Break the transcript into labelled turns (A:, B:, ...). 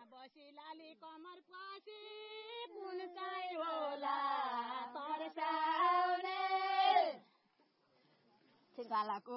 A: बसी लाली कमर पछि कुन चाहिँ होला तर्साउने गालाको